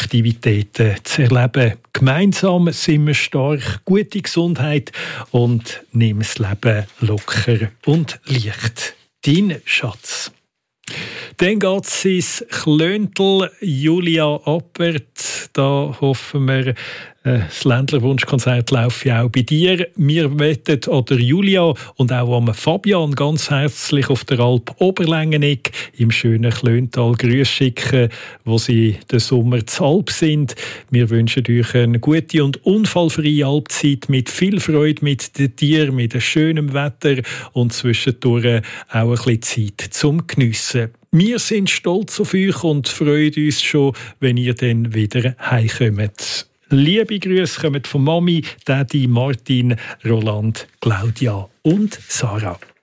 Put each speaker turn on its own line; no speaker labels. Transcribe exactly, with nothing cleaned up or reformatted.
Aktivitäten zu erleben. Gemeinsam sind wir stark, gute Gesundheit und nehmen das Leben locker und leicht. Dein Schatz. Dann geht es ins Klöntel. Julia Appert, da hoffen wir, äh, das Ländlerwunschkonzert laufe ja auch bei dir. Wir wettet oder Julia und auch am Fabian ganz herzlich auf der Alp Oberlängeneck im schönen Klöntal Grüße schicken, wo sie den Sommer zur Alp sind. Wir wünschen euch eine gute und unfallfreie Alpzeit mit viel Freude mit den Tieren, mit schönem Wetter und zwischendurch auch ein bisschen Zeit zum Geniessen. Wir sind stolz auf euch und freuen uns schon, wenn ihr dann wieder heimkommt. Liebe Grüße kommen von Mami, Daddy, Martin, Roland, Claudia und Sarah.